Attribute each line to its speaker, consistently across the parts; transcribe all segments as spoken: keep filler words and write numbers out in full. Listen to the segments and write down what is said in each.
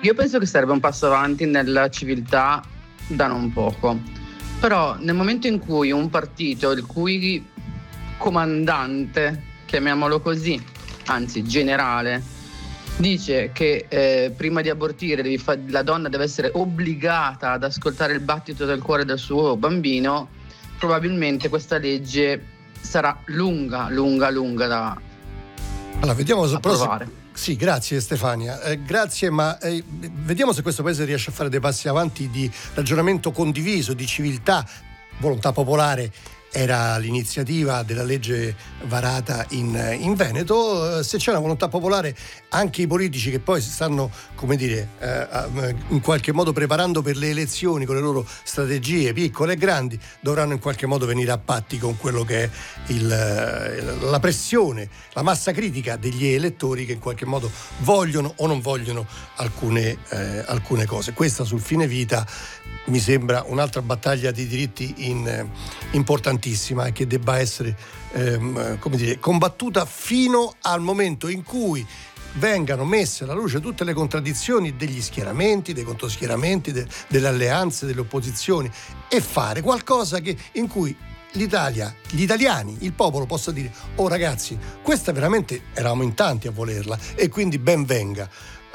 Speaker 1: Io penso che sarebbe un passo avanti nella civiltà da non poco, però nel momento in cui un partito, il cui comandante, chiamiamolo così, anzi generale, dice che eh, prima di abortire devi fa- la donna deve essere obbligata ad ascoltare il battito del cuore del suo bambino, probabilmente questa legge sarà lunga, lunga, lunga da
Speaker 2: allora, vediamo se
Speaker 1: approvare.
Speaker 2: Prossimo... Sì, grazie Stefania, eh, grazie, ma eh, vediamo se questo paese riesce a fare dei passi avanti di ragionamento condiviso, di civiltà, volontà popolare. Era l'iniziativa della legge varata in, in Veneto. Se c'è una volontà popolare, anche i politici che poi si stanno, come dire, eh, in qualche modo preparando per le elezioni con le loro strategie piccole e grandi, dovranno in qualche modo venire a patti con quello che è il, la pressione, la massa critica degli elettori che in qualche modo vogliono o non vogliono alcune, eh, alcune cose. Questa sul fine vita mi sembra un'altra battaglia di diritti in, importantissima e che debba essere ehm, come dire, combattuta fino al momento in cui vengano messe alla luce tutte le contraddizioni degli schieramenti, dei controschieramenti, de, delle alleanze, delle opposizioni, e fare qualcosa che, in cui l'Italia, gli italiani, il popolo possa dire: oh ragazzi, questa veramente eravamo in tanti a volerla e quindi ben venga.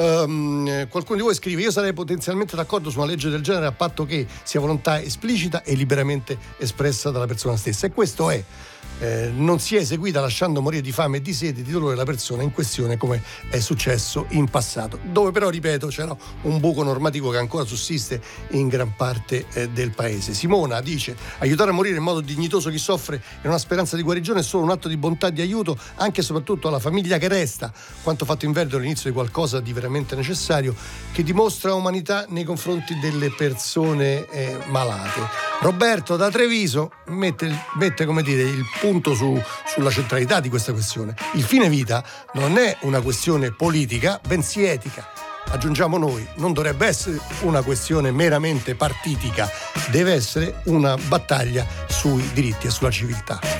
Speaker 2: Um, qualcuno di voi scrive: io sarei potenzialmente d'accordo su una legge del genere a patto che sia volontà esplicita e liberamente espressa dalla persona stessa, e questo è eh, non sia eseguita lasciando morire di fame e di sete e di dolore la persona in questione, come è successo in passato, dove però, ripeto, c'era un buco normativo che ancora sussiste in gran parte eh, del paese. Simona dice: aiutare a morire in modo dignitoso chi soffre e una speranza di guarigione è solo un atto di bontà e di aiuto anche e soprattutto alla famiglia che resta, quanto fatto in Veneto all'inizio di qualcosa di veramente necessario, che dimostra umanità nei confronti delle persone eh, malate. Roberto da Treviso mette, mette come dire, il punto su, sulla centralità di questa questione. Il fine vita non è una questione politica, bensì etica. Aggiungiamo noi, non dovrebbe essere una questione meramente partitica, deve essere una battaglia sui diritti e sulla civiltà.